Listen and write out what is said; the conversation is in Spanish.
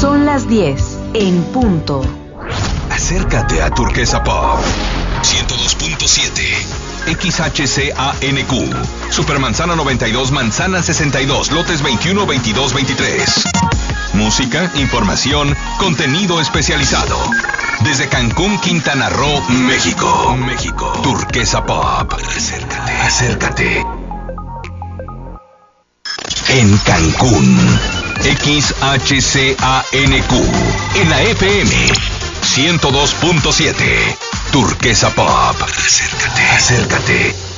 Son las 10 en punto. Acércate a Turquesa Pop 102.7 XHCANQ Supermanzana 92, Manzana 62, lotes 21, 22, 23. Música, información, contenido especializado. Desde Cancún, Quintana Roo, México. Turquesa Pop. Acércate. En Cancún, XHCANQ. En la FM 102.7. Turquesa Pop. Acércate.